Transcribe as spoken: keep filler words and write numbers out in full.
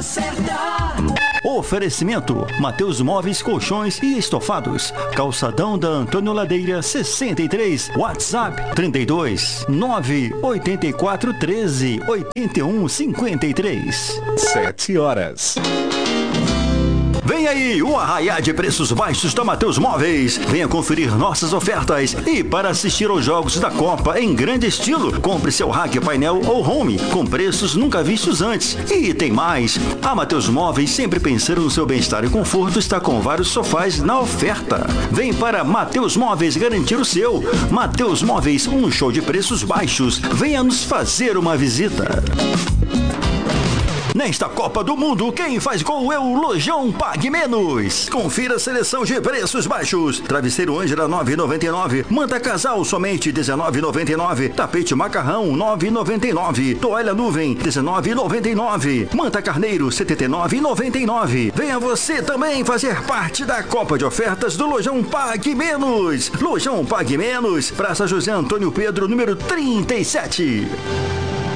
certa. Oferecimento: Mateus Móveis, Colchões e Estofados. Calçadão da Antônio Ladeira, sessenta e três. WhatsApp trinta e dois, nove oito quatro, treze, oitenta e um, cinquenta e três. Sete horas. Vem aí o arraiá de preços baixos da Mateus Móveis. Venha conferir nossas ofertas e para assistir aos jogos da Copa em grande estilo, compre seu rack, painel ou home com preços nunca vistos antes. E tem mais. A Mateus Móveis, sempre pensando no seu bem-estar e conforto, está com vários sofás na oferta. Vem para Mateus Móveis garantir o seu. Mateus Móveis, um show de preços baixos. Venha nos fazer uma visita. Nesta Copa do Mundo, quem faz gol é o Lojão Pague Menos. Confira a seleção de preços baixos. Travesseiro Ângela, nove reais e noventa e nove centavos. Manta Casal, somente dezenove reais e noventa e nove centavos. Tapete Macarrão, nove reais e noventa e nove centavos. Toalha Nuvem, dezenove reais e noventa e nove centavos. Manta Carneiro, setenta e nove reais e noventa e nove centavos. Venha você também fazer parte da Copa de Ofertas do Lojão Pague Menos. Lojão Pague Menos, Praça José Antônio Pedro, número trinta e sete.